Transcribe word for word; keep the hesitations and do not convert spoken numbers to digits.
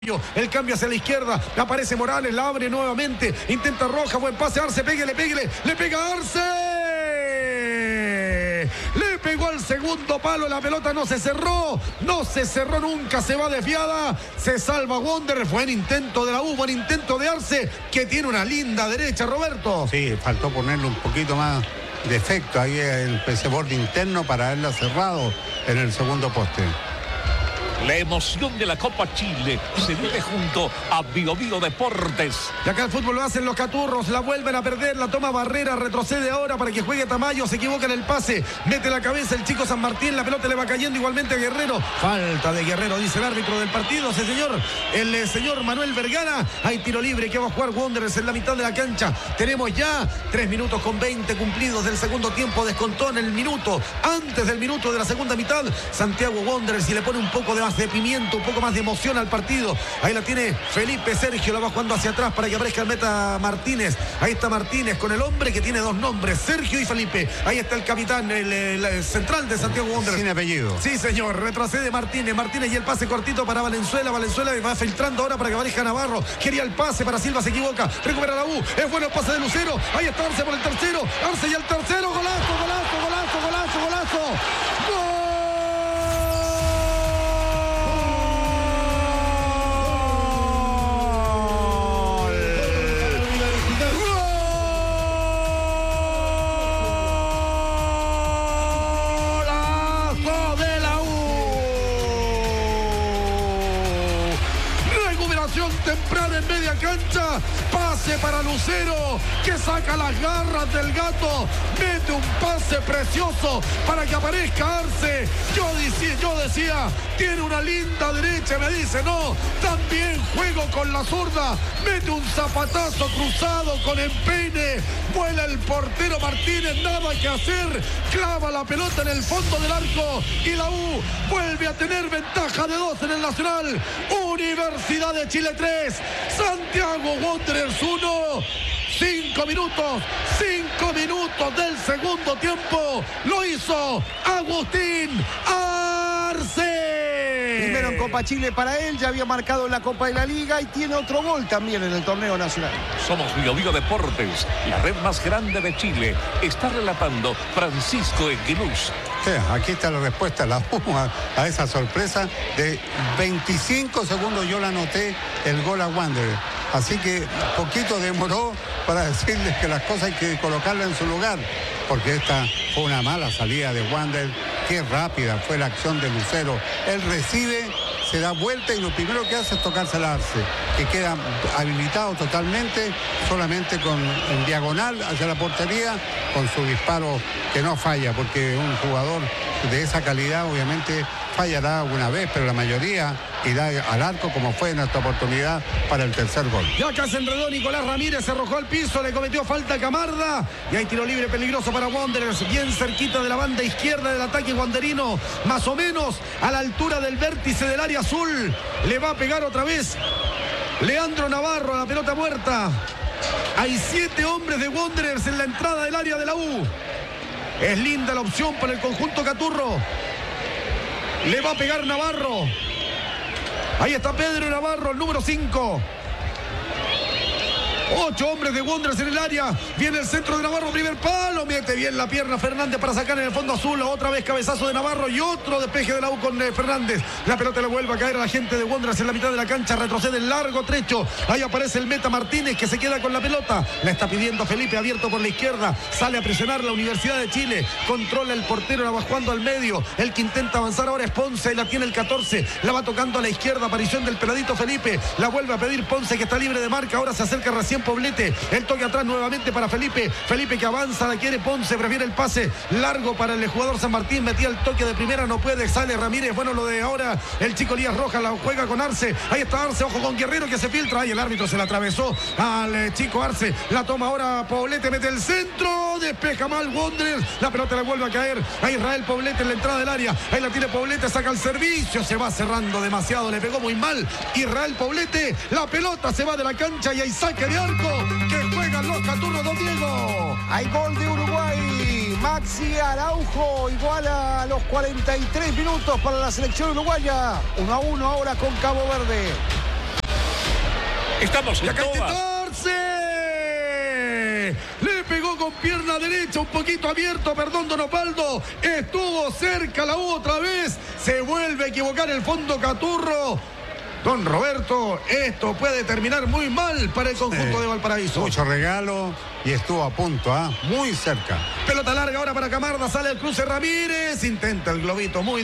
El cambio hacia la izquierda, aparece Morales, la abre nuevamente, intenta Roja, buen pase, Arce, péguele, péguele, le pega Arce, le pegó al segundo palo, la pelota no se cerró, no se cerró nunca, se va desviada, se salva Wanderers, buen intento de la U, buen intento de Arce, que tiene una linda derecha, Roberto. Sí, faltó ponerle un poquito más de efecto ahí el P C borde interno para haberla cerrado en el segundo poste. La emoción de la Copa Chile se vive junto a Bio Bio Deportes. Y acá el fútbol lo hacen los caturros, la vuelven a perder, la toma Barrera, retrocede ahora para que juegue Tamayo, se equivoca en el pase, mete la cabeza el chico San Martín, la pelota le va cayendo igualmente a Guerrero. Falta de Guerrero, dice el árbitro del partido, sí señor, el eh, señor Manuel Vergara. Hay tiro libre que va a jugar Wanderers en la mitad de la cancha. Tenemos ya tres minutos con veinte cumplidos del segundo tiempo, descontó en el minuto, antes del minuto de la segunda mitad, Santiago Wanderers, y le pone un poco de de pimiento, un poco más de emoción al partido. Ahí la tiene Felipe Sergio, la va jugando hacia atrás para que aparezca el meta Martínez. Ahí está Martínez con el hombre que tiene dos nombres, Sergio y Felipe. Ahí está el capitán, el, el, el central de Santiago Wanderers. Sin apellido. Sí, señor, retrocede Martínez, Martínez y el pase cortito para Valenzuela, Valenzuela va filtrando ahora para que aparezca Navarro. Quería el pase para Silva, se equivoca, recupera la U, es bueno el pase de Lucero. Ahí está Arce por el tercero, Arce y el tercero, golazo, golazo, golazo, golazo, golazo. ¡Gol! Temprana en media cancha, pase para Lucero, que saca las garras del gato, mete un pase precioso para que aparezca Arce. Yo decía, yo decía, tiene una linda derecha, me dice, no, también juego con la zurda, mete un zapatazo cruzado con empeine, vuela el portero Martínez, nada que hacer, clava la pelota en el fondo del arco y la U vuelve a tener ventaja de dos en el Nacional. Universidad de Chile tres, Santiago Wanderers uno. Cinco minutos, cinco minutos del segundo tiempo. Lo hizo Agustín Arce. Primero en Copa Chile para él, ya había marcado en la Copa de la Liga y tiene otro gol también en el torneo nacional. Somos Bio Bio Deportes, la red más grande de Chile. Está relatando Francisco Eguiluz. Sí, aquí está la respuesta la U a, a esa sorpresa. De veinticinco segundos yo la anoté el gol a Wanderers. Así que poquito demoró para decirles que las cosas hay que colocarlas en su lugar, porque esta fue una mala salida de Wanderers. Qué rápida fue la acción de Lucero. Él recibe, se da vuelta y lo primero que hace es tocarse al Arce, que queda habilitado totalmente, solamente con en diagonal hacia la portería, con su disparo que no falla, porque un jugador de esa calidad obviamente fallará alguna vez, pero la mayoría irá al arco, como fue nuestra oportunidad para el tercer gol. Y acá se enredó Nicolás Ramírez, se arrojó al piso, le cometió falta a Camarda y hay tiro libre peligroso para Wanderers, bien cerquita de la banda izquierda del ataque wanderino, más o menos a la altura del vértice del área azul. Le va a pegar otra vez Leandro Navarro a la pelota muerta. Hay siete hombres de Wanderers en la entrada del área de la U. Es linda la opción para el conjunto caturro. Le va a pegar Navarro. Ahí está Pedro Navarro, el número cinco. Ocho hombres de Wanderers en el área. Viene el centro de Navarro, primer palo. Mete bien la pierna Fernández para sacar en el fondo azul. Otra vez cabezazo de Navarro y otro despeje de la U con eh, Fernández. La pelota le vuelve a caer a la gente de Wanderers en la mitad de la cancha. Retrocede el largo trecho. Ahí aparece el meta Martínez, que se queda con la pelota. La está pidiendo Felipe, abierto por la izquierda. Sale a presionar la Universidad de Chile. Controla el portero, la va jugando al medio. El que intenta avanzar ahora es Ponce y la tiene el catorce. La va tocando a la izquierda. Aparición del peladito Felipe. La vuelve a pedir Ponce, que está libre de marca. Ahora se acerca recién Poblete, el toque atrás nuevamente para Felipe, Felipe que avanza, la quiere Ponce, prefiere el pase largo para el jugador San Martín, metía el toque de primera, no puede, sale Ramírez, bueno lo de ahora, el chico Elías Rojas la juega con Arce, ahí está Arce, ojo con Guerrero que se filtra, ahí el árbitro se la atravesó al chico Arce, la toma ahora Poblete, mete el centro, despeja mal Wanderers, la pelota le vuelve a caer a Israel Poblete en la entrada del área, ahí la tiene Poblete, saca el servicio, se va cerrando demasiado, le pegó muy mal Israel Poblete, la pelota se va de la cancha y hay saque de arco que juegan los caturros, don Diego. Hay gol de Uruguay. Maxi Araujo iguala a los cuarenta y tres minutos para la selección uruguaya. uno a uno ahora con Cabo Verde. Estamos Y en acá este todas. torce. Le pegó con pierna derecha, un poquito abierto, perdón, don Osvaldo. Estuvo cerca la U otra vez. Se vuelve a equivocar el fondo Caturro. Don Roberto, esto puede terminar muy mal para el conjunto Eh, de Valparaíso. Mucho regalo y estuvo a punto, ¿ah? Muy cerca. Pelota larga ahora para Camarda, sale el cruce Ramírez, intenta el globito muy